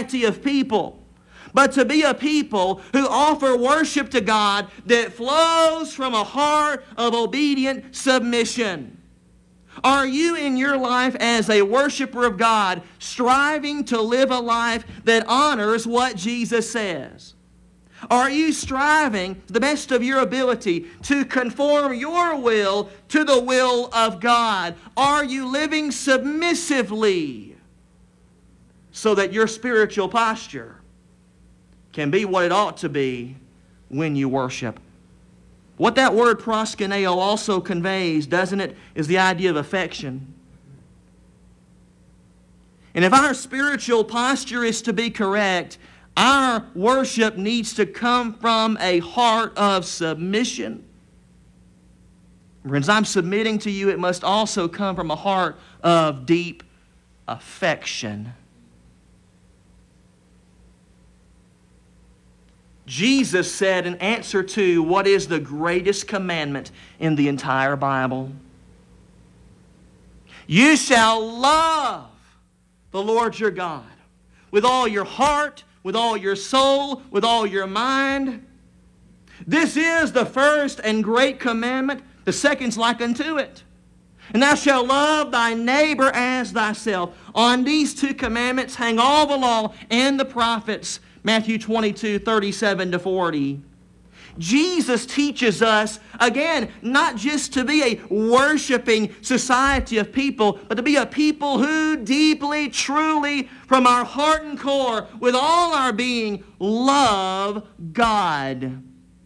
society of people, but to be a people who offer worship to God that flows from a heart of obedient submission. Are you in your life as a worshiper of God striving to live a life that honors what Jesus says? Are you striving to the best of your ability to conform your will to the will of God? Are you living submissively so that your spiritual posture can be what it ought to be when you worship? What that word proskuneo also conveys, doesn't it, is the idea of affection. And if our spiritual posture is to be correct, our worship needs to come from a heart of submission. Friends, I'm submitting to you, it must also come from a heart of deep affection. Jesus said in answer to what is the greatest commandment in the entire Bible, you shall love the Lord your God with all your heart, with all your soul, with all your mind. This is the first and great commandment. The second's like unto it. And thou shalt love thy neighbor as thyself. On these two commandments hang all the law and the prophets. Matthew 22:37-40. Jesus teaches us, again, not just to be a worshiping society of people, but to be a people who deeply, truly, from our heart and core, with all our being, love God.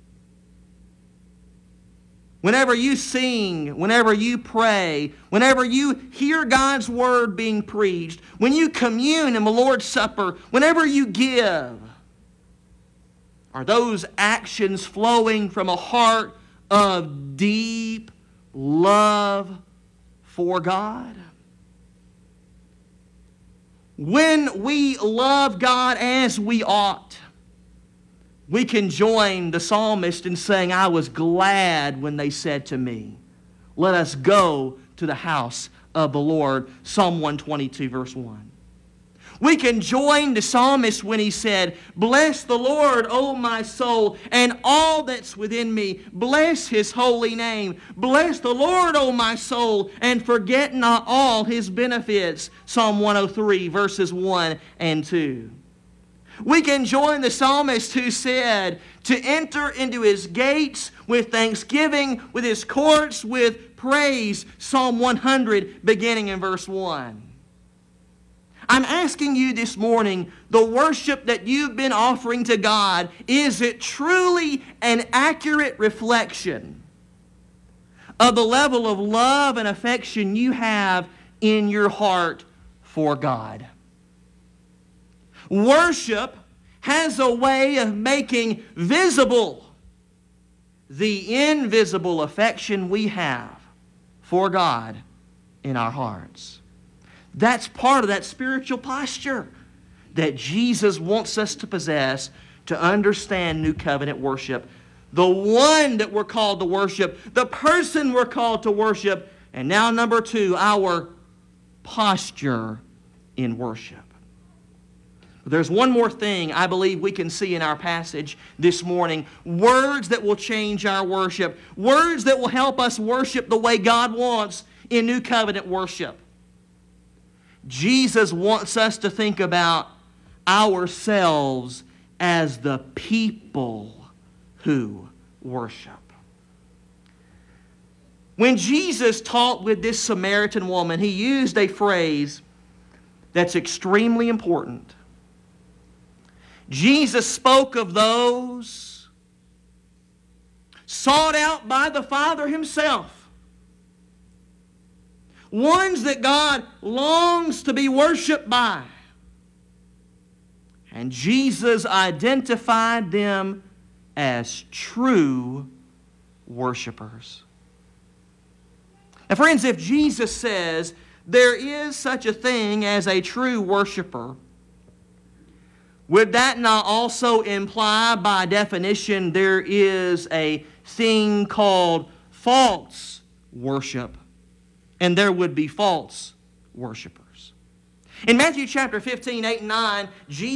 Whenever you sing, whenever you pray, whenever you hear God's Word being preached, when you commune in the Lord's Supper, whenever you give, are those actions flowing from a heart of deep love for God? When we love God as we ought, we can join the psalmist in saying, I was glad when they said to me, let us go to the house of the Lord. Psalm 122, verse 1. We can join the psalmist when he said, bless the Lord, O my soul, and all that's within me. Bless His holy name. Bless the Lord, O my soul, and forget not all His benefits. Psalm 103, verses 1 and 2. We can join the psalmist who said, to enter into His gates with thanksgiving, with His courts with praise. Psalm 100, beginning in verse 1. I'm asking you this morning, the worship that you've been offering to God, is it truly an accurate reflection of the level of love and affection you have in your heart for God? Worship has a way of making visible the invisible affection we have for God in our hearts. That's part of that spiritual posture that Jesus wants us to possess to understand New Covenant worship. The one that we're called to worship, the person we're called to worship, and now number two, our posture in worship. There's one more thing I believe we can see in our passage this morning. Words that will change our worship. Words that will help us worship the way God wants in New Covenant worship. Jesus wants us to think about ourselves as the people who worship. When Jesus taught with this Samaritan woman, He used a phrase that's extremely important. Jesus spoke of those sought out by the Father Himself. Ones that God longs to be worshiped by. And Jesus identified them as true worshipers. Now, friends, if Jesus says there is such a thing as a true worshiper, would that not also imply by definition there is a thing called false worship? And there would be false worshipers. In Matthew chapter 15, 8 and 9, Jesus